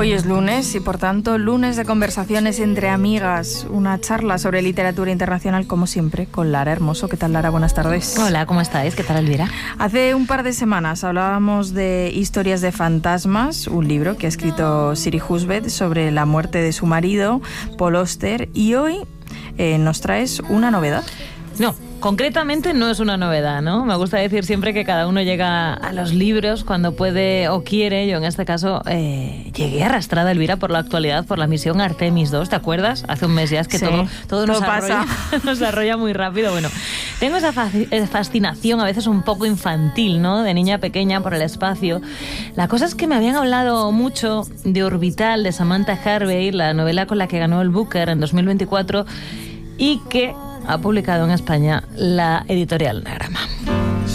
Hoy es lunes y por tanto lunes de conversaciones entre amigas, una charla sobre literatura internacional como siempre con Lara Hermoso. ¿Qué tal, Lara? Buenas tardes. Hola, ¿cómo estáis? ¿Qué tal, Elvira? Hace un par de semanas hablábamos de Historias de fantasmas, un libro que ha escrito Siri Husband sobre la muerte de su marido, Paul Auster, y hoy nos traes una novedad. No, concretamente no es una novedad, ¿no? Me gusta decir siempre que cada uno llega a los libros cuando puede o quiere. Yo en este caso llegué arrastrada, Elvira, por la actualidad, por la misión Artemis 2, ¿te acuerdas? Hace un mes ya, es que sí, todo nos arrolla muy rápido. Bueno, tengo esa fascinación a veces un poco infantil, ¿no? De niña pequeña por el espacio. La cosa es que me habían hablado mucho de Orbital, de Samantha Harvey, la novela con la que ganó el Booker en 2024 y que ha publicado en España la editorial Anagrama.